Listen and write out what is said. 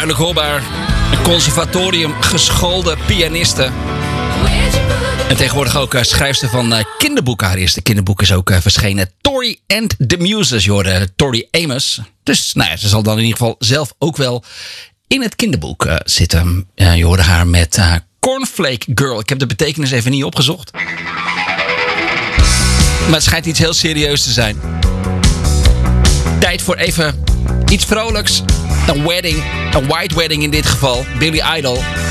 duidelijk hoorbaar. Een conservatorium geschoolde pianiste. En tegenwoordig ook schrijfster van kinderboeken. Haar eerste kinderboek is ook verschenen. Tori and the Muses. Je hoorde Tori Amos. Dus nou ja, ze zal dan in ieder geval zelf ook wel in het kinderboek zitten. Je hoorde haar met Cornflake Girl. Ik heb de betekenis even niet opgezocht. Maar het schijnt iets heel serieus te zijn. Tijd voor even iets vrolijks. Een wedding. Een white wedding in dit geval. Billy Idol.